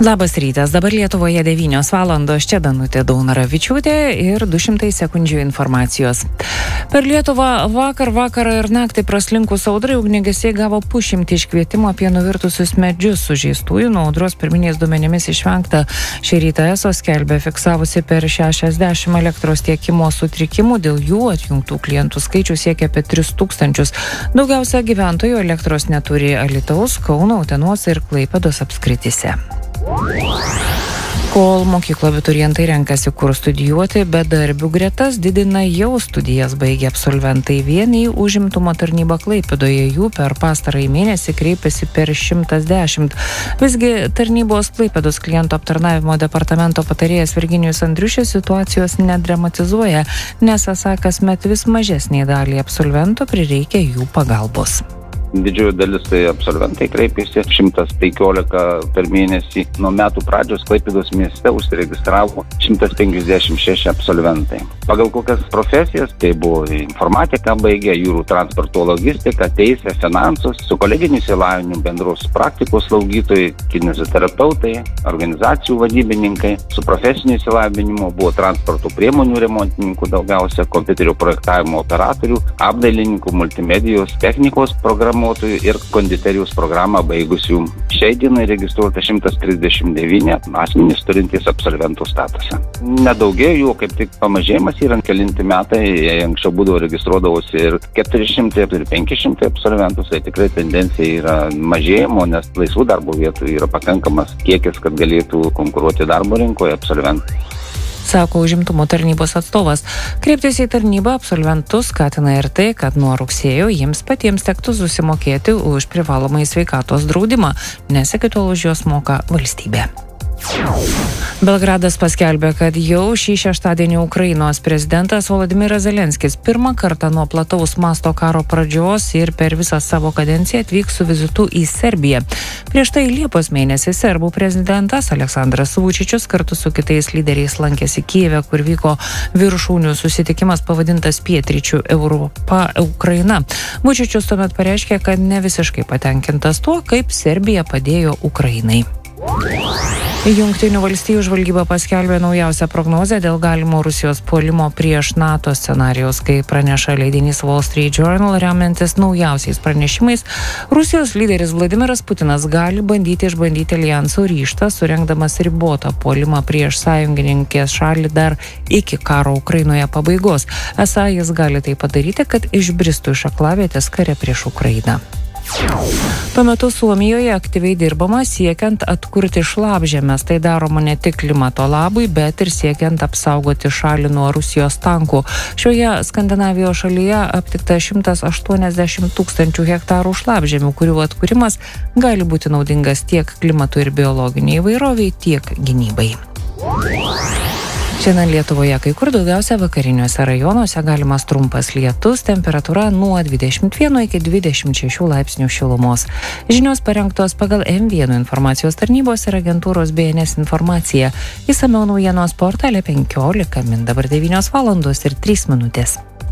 Labas rytas, dabar Lietuvoje 9 valandos, čia Danutė Daunaravičiūtė ir 200 sekundžių informacijos. Per Lietuvą vakarą ir naktį praslinkus audrai ugniagesiai gavo pusšimtį iškvietimų apie nuvirtusius medžius. Sužeistųjų nuo audros pirminiais duomenimis išvengta. Šį rytą ESO skelbė fiksavusi per 60 elektros tiekimo sutrikimų, dėl jų atjungtų klientų skaičius siekia apie 3000. Daugiausia gyventojų elektros neturi Alytaus, Kauno, Utenos ir Klaipėdos apskrityse. Kol mokyklo abiturientai renkasi, kur studijuoti, bedarbių gretas didina jau studijas baigę absolventai. Vien į užimtumo tarnybą Klaipėdoje jų per pastarąjį mėnesį kreipėsi per 110. Visgi tarnybos Klaipėdos klientų aptarnavimo departamento patarėjas Virginijus Andriušis situacijos nedramatizuoja, nes esą kasmet vis mažesnė dalį absolventų prireikia jų pagalbos. Didžioji dalis tai absolventai kreipėsi, 115 per mėnesį. Nuo metų pradžios Klaipėdos mieste užsiregistravo 156 absolventai. Pagal kokias profesijas, tai buvo informatika baigė, jūrų transporto logistika, teisė, finansus, su koleginiu išsilavinimu bendros praktikos slaugytojai, kineziterapeutai, organizacijų vadybininkai, su profesiniu išsilavinimu buvo transporto priemonių remontininkų daugiausia, kompiuterio projektavimo operatorių, apdailininkų, multimedijos, technikos programų ir konditerijos programą baigusių. Šiai dienai registruota 139 asmenys turintys absolventų statusą. Nedaugėjo jų, kaip tik pamažėjimas yra kelinti metai, jei anksčiau būdavo registruodavosi ir 400 ir 500 absolventų, tai tikrai tendencija yra mažėjimo, nes laisvų darbo vietų yra pakankamas kiekis, kad galėtų konkuruoti darbo rinkoje absolventai. Sako užimtumo tarnybos atstovas. Kreiptis į tarnybą absolventus skatina ir tai, kad nuo rugsėjo jiems patiems tektų susimokėti už privalomąjį sveikatos draudimą, nes iki tol už juos moka valstybė. Belgradas paskelbė, kad jau šį šeštadienį Ukrainos prezidentas Volodymyras Zelenskis pirmą kartą nuo plataus masto karo pradžios ir per visą savo kadenciją atvyks su vizitu į Serbiją. Prieš tai Liepos mėnesį serbų prezidentas Aleksandras Vučičius kartu su kitais lyderiais lankėsi Kijeve, kur vyko viršūnių susitikimas pavadintas Pietryčių Europa Ukraina. Vučičius tuomet pareiškė, kad ne visiškai patenkintas tuo, kaip Serbija padėjo Ukrainai. Jungtinių valstijų žvalgyba paskelbė naujausią prognozę dėl galimo Rusijos puolimo prieš NATO scenarijaus, kai praneša leidinys Wall Street Journal, remiantis naujausiais pranešimais. Rusijos lyderis Vladimiras Putinas gali bandyti išbandyti aljanso ryžtą, surengdamas ribotą puolimą prieš sąjungininkės šalį dar iki karo Ukrainoje pabaigos. Esą jis gali tai padaryti, kad išbristų iš aklavietės kare prieš Ukrainą. Tuo metu Suomijoje aktyviai dirbama siekiant atkurti šlapžemes. Tai daroma ne tik klimato labui, bet ir siekiant apsaugoti šalį nuo Rusijos tankų. Šioje Skandinavijos šalyje aptikta 180 000 hektarų šlapžemių, kurių atkūrimas gali būti naudingas tiek klimatui ir biologiniai įvairoviai, tiek gynybai. Šiandien Lietuvoje kai kur daugiausia vakariniuose rajonuose galimas trumpas lietus, temperatūra nuo 21 iki 26 laipsnių šilumos. Žinios parengtos pagal M1 informacijos tarnybos ir agentūros BNS informaciją. Išsamiau naujienos portale 15 min. Dabar 9 valandos ir 3 minutės.